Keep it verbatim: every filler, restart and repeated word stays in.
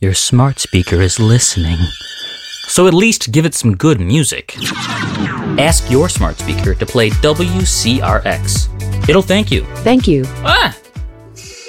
Your smart speaker is listening. So at least give it some good music. Ask your smart speaker to play W C R X. It'll thank you. Thank you. Ah!